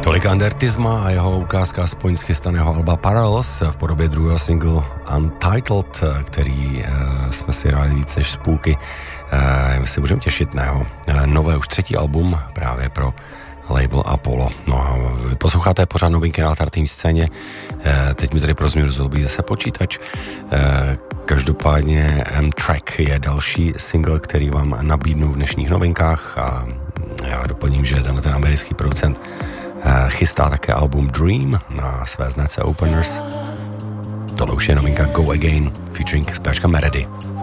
Tolik Andertisma a jeho ukázka aspoň z chystaného alba Parallels v podobě druhého singlu Untitled, který jsme si hráli více než z půlky. My se můžeme těšit na jeho nové, už třetí album právě pro label Apollo. No a vy posloucháte pořád novinky na alternativní scéně. Teď mi tady pro změnu zlobí zase počítač. Každopádně M-Track je další single, který vám nabídnu v dnešních novinkách a já doplním, že tenhle ten americký producent chystá také album Dream na své značce Openers. Tohle už je novinka Go Again featuring zpěvačka Melody.